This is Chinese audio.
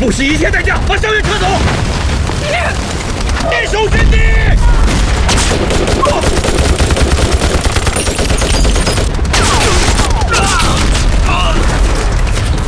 不惜一切代价把萧远撤走。灭守军地。